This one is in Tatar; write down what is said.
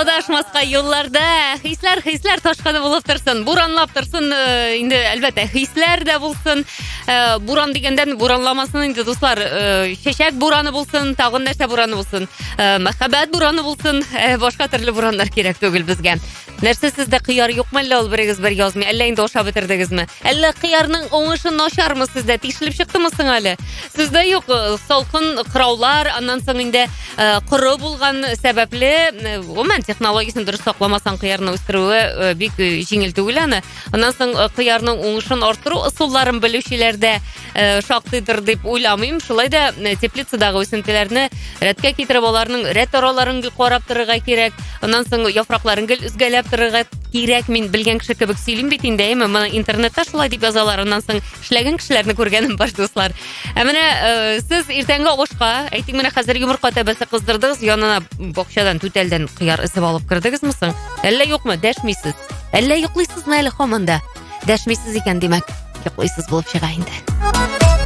Адашмаска юлларда хисләр ташканы булып торсын, буранлап торсын, инде әлбәттә хисләр дә булсын. Буран дигәндән буранламасын инде дуслар, чәчәк бураны булсын, тагын нәрсә бураны булсын, мәхәббәт бураны булсын, башка төрле бураннар кирәк түгел безгә. Нәрсә сездә кыяр юкмы әллә ул берегез бер язмый, әллә инде ашап бетердегезме? Әллә кыярның уңышы начармы сездә? Тишелеп чыктымы соң әле? Сездә юк, салкын кыраулар, аннан соң инде коры булган сәбәпле, гомумән технологиясын дөрес сакламасаң кыярны үстерүе бик җиңел түгел аны. Аннан соң кыярның уңышын арттыру ысулларын белүчеләрдә шактыйдыр дип уйламыйм. Шулай да теплицадагы үсентеләрне рәткә китереп аларның рәт араларын карап торырга кирәк. Аннан соң яфракларын гел үзгәләп торырга кирәк. Мин белгән кеше кебек сөйлим бит инде, менә интернетта шулай дип язалар. Аннан соң эшләгән кешеләрне күргәнем бар дуслар. Менә сез иртәнге авышка, әйтик менә хәзер йомырка тәбәсе кыздырдыгыз, янына бакчадан түтәлдән кыяр эсеп алып кирдегезме соң? Әллә юкмы? Дәшмисез. Әллә йоклыйсызмы әле һаман да? Дәшмисез икән димәк, йоклыйсыз булып чыга инде.